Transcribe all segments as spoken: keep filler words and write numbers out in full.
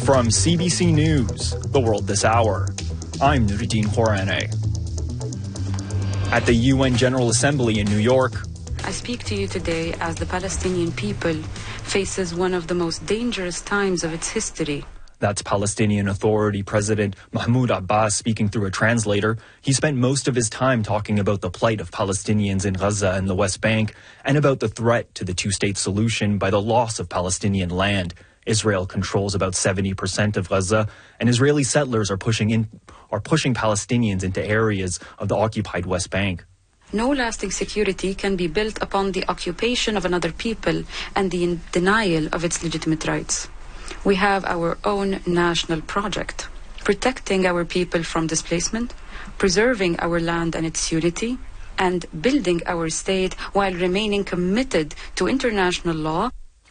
From C B C News, The World This Hour, I'm Nuruddin Horane. At the U N General Assembly in New York, I speak to you today as the Palestinian people faces one of the most dangerous times of its history. That's Palestinian Authority President Mahmoud Abbas speaking through a translator. He spent most of his time talking about the plight of Palestinians in Gaza and the West Bank and about the threat to the two-state solution by the loss of Palestinian land. Israel controls about seventy percent of Gaza, and Israeli settlers are pushing in, are pushing Palestinians into areas of the occupied West Bank. No lasting security can be built upon the occupation of another people and the denial of its legitimate rights. We have our own national project, protecting our people from displacement, preserving our land and its unity, and building our state while remaining committed to international law.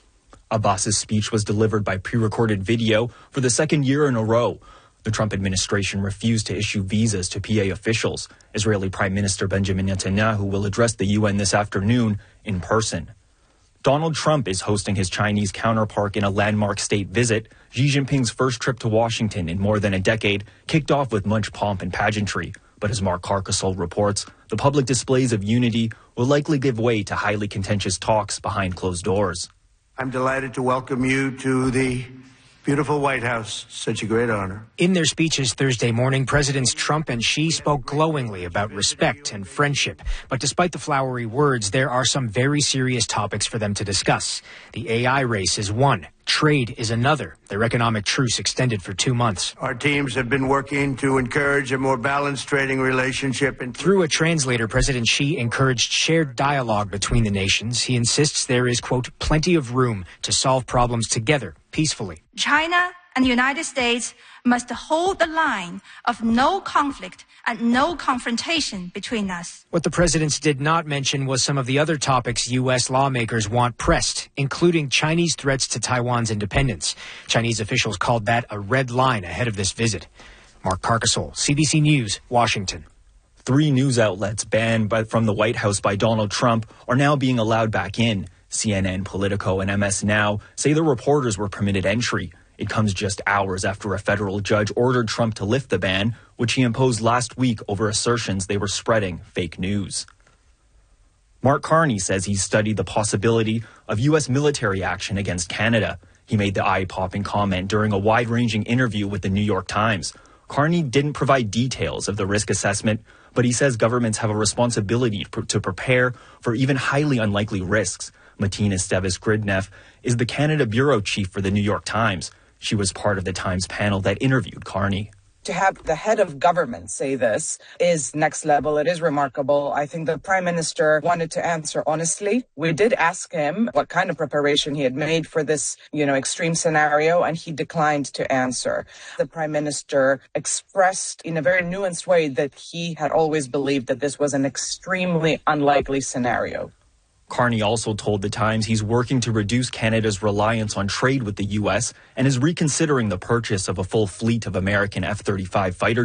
Abbas's speech was delivered by pre-recorded video for the second year in a row. The Trump administration refused to issue visas to P A officials. Israeli Prime Minister Benjamin Netanyahu will address the U N this afternoon in person. Donald Trump is hosting his Chinese counterpart in a landmark state visit. Xi Jinping's first trip to Washington in more than a decade kicked off with much pomp and pageantry. But as Mark Carcasole reports, the public displays of unity will likely give way to highly contentious talks behind closed doors. I'm delighted to welcome you to the beautiful White House. Such a great honor. In their speeches Thursday morning, Presidents Trump and Xi spoke glowingly about respect and friendship. But despite the flowery words, there are some very serious topics for them to discuss. The A I race is one. Trade is another. Their economic truce extended for two months. Our teams have been working to encourage a more balanced trading relationship. And through a translator, President Xi encouraged shared dialogue between the nations. He insists there is, quote, plenty of room to solve problems together, peacefully. China and the United States must hold the line of no conflict and no confrontation between us. What the presidents did not mention was some of the other topics U S lawmakers want pressed, including Chinese threats to Taiwan's independence. Chinese officials called that a red line ahead of this visit. Mark Carcasole, C B C News, Washington. Three news outlets banned by, from the White House by Donald Trump are now being allowed back in. C N N, Politico, and M S Now say the reporters were permitted entry. It comes just hours after a federal judge ordered Trump to lift the ban, which he imposed last week over assertions they were spreading fake news. Mark Carney says he's studied the possibility of U S military action against Canada. He made the eye-popping comment during a wide-ranging interview with the New York Times. Carney didn't provide details of the risk assessment, but he says governments have a responsibility to prepare for even highly unlikely risks. Martina Esteves-Gridneff is the Canada bureau chief for the New York Times. She was part of the Times panel that interviewed Carney. To have the head of government say this is next level. It is remarkable. I think the Prime Minister wanted to answer honestly. We did ask him what kind of preparation he had made for this, you know, extreme scenario, and he declined to answer. The Prime Minister expressed in a very nuanced way that he had always believed that this was an extremely unlikely scenario. Carney also told the Times he's working to reduce Canada's reliance on trade with the U S and is reconsidering the purchase of a full fleet of American F thirty-five fighter